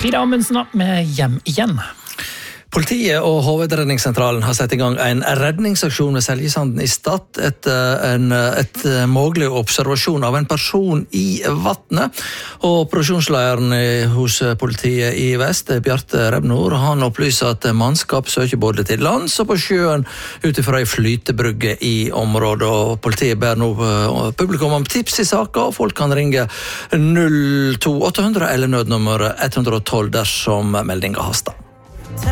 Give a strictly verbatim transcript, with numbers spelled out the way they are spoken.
Frida Amundsen med Hjem igjen. Politiet og Hovedredningssentralen har satt i gang en redningsaksjon ved Seljesanden i Stad etter en et mulig observasjon av en person i vattnet. Og operasjonslederen hos politiet i vest, Bjarte Rebnor, han opplyser at mannskap søker både til lands og på sjøen utifra en flytebrygge i området. Og politiet ber nå publikum om tips i saker, og folk kan ringe null to åtte hundre eller nødnummer ett ett to dersom meldinga haster.